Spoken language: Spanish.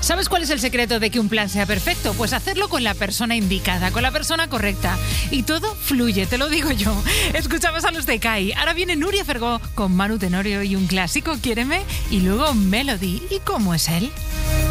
¿Sabes cuál es el secreto de que un plan sea perfecto? Pues hacerlo con la persona indicada, con la persona correcta. Y todo fluye, te lo digo yo. Escuchabas a los de Kai. Ahora viene Nuria Fergó con Manu Tenorio y un clásico, Quiéreme, y luego Melody. ¿Y cómo es él?